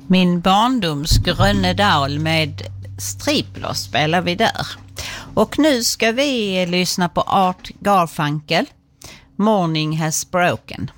Min barndoms Grönnedal med Striplers spelar vi där. Och nu ska vi lyssna på Art Garfunkel, Morning Has Broken.